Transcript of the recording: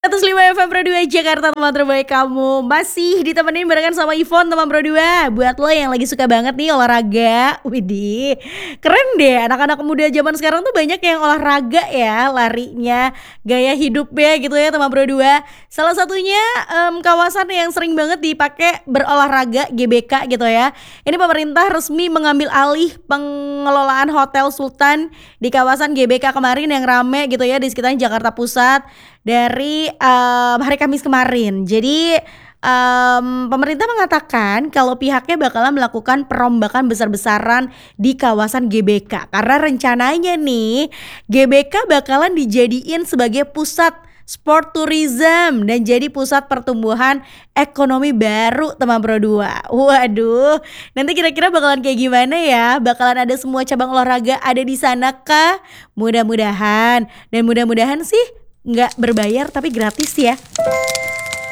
105 FM Pro 2 Jakarta, teman terbaik kamu. Masih ditemenin barengan sama Ivon, teman Pro 2. Buat lo yang lagi suka banget nih olahraga, widih, keren deh. Anak-anak muda zaman sekarang tuh banyak yang olahraga ya, larinya, gaya hidupnya gitu ya, teman Pro 2. Salah satunya kawasan yang sering banget dipakai berolahraga, GBK gitu ya. Ini pemerintah resmi mengambil alih pengelolaan Hotel Sultan di kawasan GBK kemarin yang rame gitu ya di sekitar Jakarta Pusat dari hari Kamis kemarin. Jadi pemerintah mengatakan kalau pihaknya bakalan melakukan perombakan besar-besaran di kawasan GBK karena rencananya nih GBK bakalan dijadiin sebagai pusat sport tourism dan jadi pusat pertumbuhan ekonomi baru, teman Pro 2. Waduh, nanti kira-kira bakalan kayak gimana ya? Bakalan ada semua cabang olahraga ada di sana kah? Mudah-mudahan, dan mudah-mudahan sih nggak berbayar tapi gratis ya.